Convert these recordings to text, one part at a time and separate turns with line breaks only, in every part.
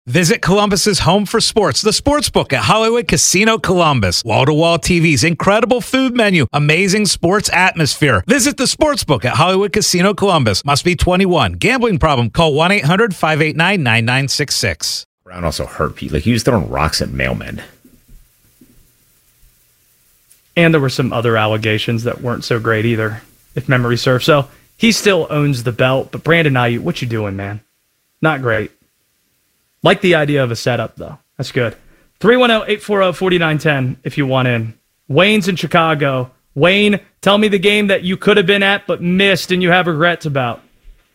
Visit Columbus's home for sports, the Sportsbook at Hollywood Casino Columbus. Wall-to-wall TVs, incredible food menu, amazing sports atmosphere. Visit the Sportsbook at Hollywood Casino Columbus. Must be 21. Gambling problem? Call 1-800-589-9966.
Brown also hurt Pete. Like, he was throwing rocks at mailmen.
And there were some other allegations that weren't so great either, if memory serves. So he still owns the belt, but Brandon Ayuk, what you doing, man? Not great. Like the idea of a setup, though. That's good. 310-840-4910 if you want in. Wayne's in Chicago. Wayne, tell me the game that you could have been at but missed and you have regrets about.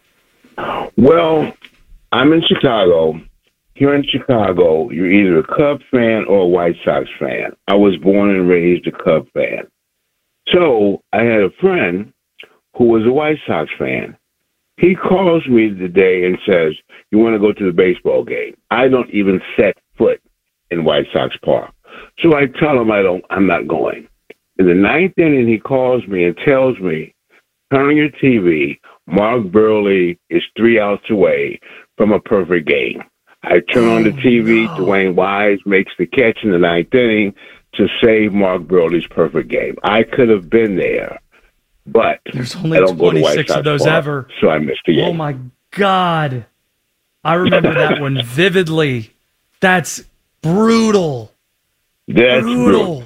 Well, I'm in Chicago. Here in Chicago, you're either a Cub fan or a White Sox fan. I was born and raised a Cub fan. So I had a friend who was a White Sox fan. He calls me today and says, you want to go to the baseball game? I don't even set foot in White Sox Park. So I tell him I'm not going. In the ninth inning, he calls me and tells me, turn on your TV. Mark Burley is 3 outs away from a perfect game. I turn on the TV. Dwayne Wise makes the catch in the ninth inning to save Mark Burley's perfect game. I could have been there. But
there's only 26 of those ever.
So I missed the game.
Oh, my God. I remember that one vividly. That's brutal.
That's brutal.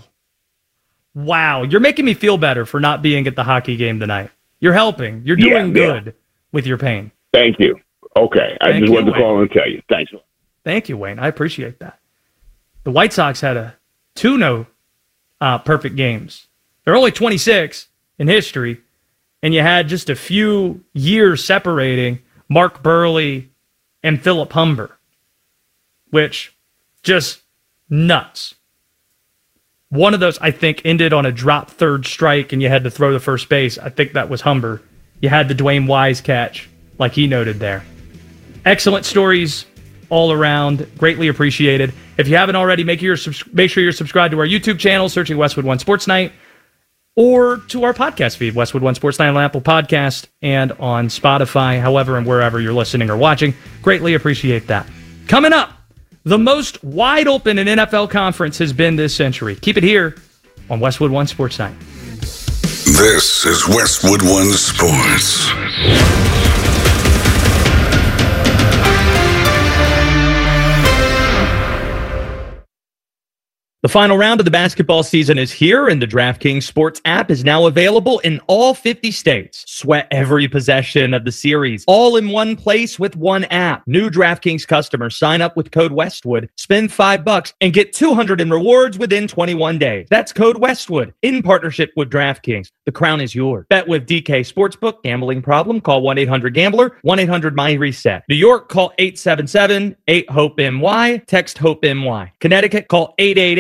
Wow. You're making me feel better for not being at the hockey game tonight. You're helping. You're doing good with your pain.
Thank you. Okay. I just wanted to call and tell you. Thanks.
Thank you, Wayne. I appreciate that. The White Sox had two perfect games. They're only 26 in history, and you had just a few years separating Mark Burley and Philip Humber, which just nuts. One of those, I think, ended on a drop third strike, and you had to throw the first base. I think that was Humber. You had the Dwayne Wise catch, like he noted there. Excellent stories all around. Greatly appreciated. If you haven't already, make sure you're subscribed to our YouTube channel, searching Westwood One Sports Night, or to our podcast feed, Westwood One Sports Night on Apple Podcast and on Spotify, however and wherever you're listening or watching. Greatly appreciate that. Coming up, the most wide open an NFL conference has been this century. Keep it here on Westwood One Sports Night.
This is Westwood One Sports.
The final round of the basketball season is here, and the DraftKings Sports app is now available in all 50 states. Sweat every possession of the series, all in one place with one app. New DraftKings customers sign up with code Westwood, spend $5, and get $200 in rewards within 21 days. That's code Westwood in partnership with DraftKings. The crown is yours. Bet with DK Sportsbook. Gambling problem? Call 1-800-GAMBLER, 1-800-MY-RESET. New York, call 877-8-HOPE-NY. Text HOPE-NY. Connecticut, call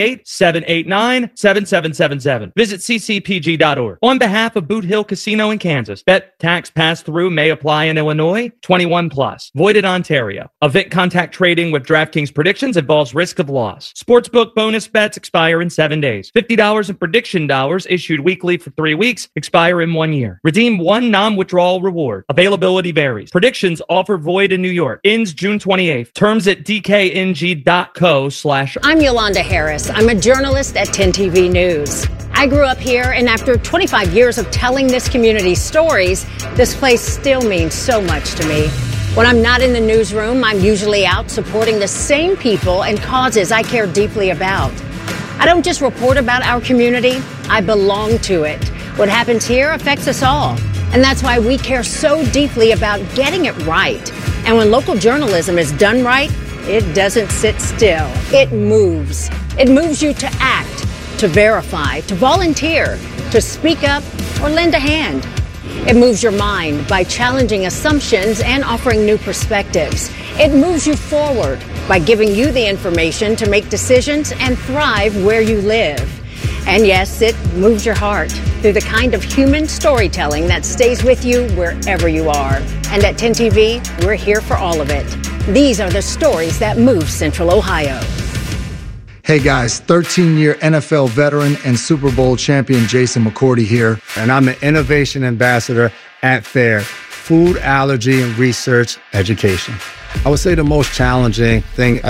888-789-7777. Visit ccpg.org. On behalf of Boot Hill Casino in Kansas, bet, tax, pass-through may apply in Illinois. 21 plus. Void in Ontario. Event contact trading with DraftKings predictions involves risk of loss. Sportsbook bonus bets expire in 7 days. $50 in prediction dollars issued weekly for 3 weeks. Expire in 1 year. Redeem one non-withdrawal reward. Availability varies. Predictions offer void in New York. Ends June 28th. Terms at dkng.co/.
I'm Yolanda Harris. I'm a journalist at 10 TV News. I grew up here, and after 25 years of telling this community's stories, this place still means so much to me. When I'm not in the newsroom, I'm usually out supporting the same people and causes I care deeply about. I don't just report about our community, I belong to it. What happens here affects us all. And that's why we care so deeply about getting it right. And when local journalism is done right, it doesn't sit still. It moves. It moves you to act, to verify, to volunteer, to speak up, or lend a hand. It moves your mind by challenging assumptions and offering new perspectives. It moves you forward by giving you the information to make decisions and thrive where you live. And yes, it moves your heart through the kind of human storytelling that stays with you wherever you are. And at 10 TV, we're here for all of it. These are the stories that move Central Ohio.
Hey guys, 13-year NFL veteran and Super Bowl champion Jason McCourty here. And I'm an innovation ambassador at FAIR, Food Allergy and Research Education. I would say the most challenging thing